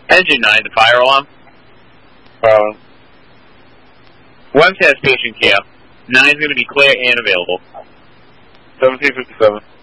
Engine 9, the fire alarm. Web test patient care. 9's going to be clear and available. 1757.